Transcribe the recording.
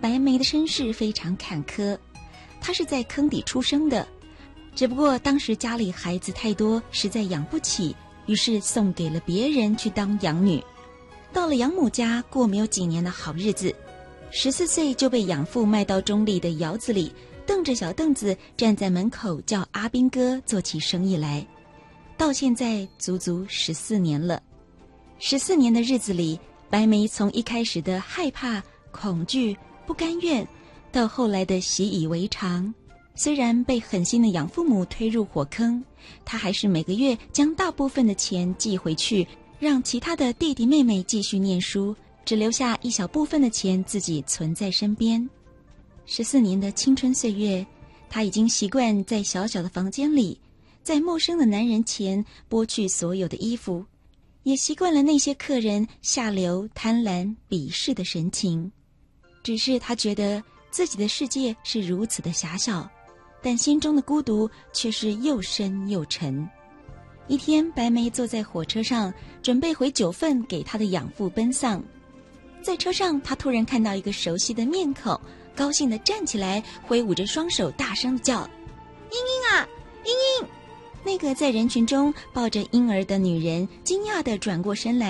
白梅的身世非常坎坷，她是在坑底出生的，只不过当时家里孩子太多，实在养不起，于是送给了别人去当养女。到了养母家过没有几年的好日子，14岁就被养父卖到中立的窑子里，蹬着小凳子站在门口叫阿兵哥做起生意来。到现在足足14年了。14年的日子里，白梅从一开始的害怕、恐惧、不甘愿，到后来的习以为常。虽然被狠心的养父母推入火坑，她还是每个月将大部分的钱寄回去，让其他的弟弟妹妹继续念书，只留下一小部分的钱自己存在身边。14年的青春岁月，她已经习惯在小小的房间里，在陌生的男人前剥去所有的衣服，也习惯了那些客人下流、贪婪、鄙视的神情。只是她觉得自己的世界是如此的狭小，但心中的孤独却是又深又沉。一天，白梅坐在火车上，准备回9份给她的养父奔丧。在车上，她突然看到一个熟悉的面孔，高兴地站起来，挥舞着双手，大声地叫：“英英啊，英英！”那个在人群中抱着婴儿的女人惊讶地转过身来，